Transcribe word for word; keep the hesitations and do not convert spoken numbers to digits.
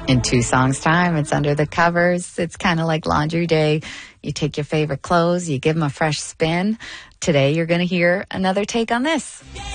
In two songs' time, it's Under the Covers. It's kind of like laundry day. You take your favorite clothes, you give them a fresh spin. Today, you're going to hear another take on this.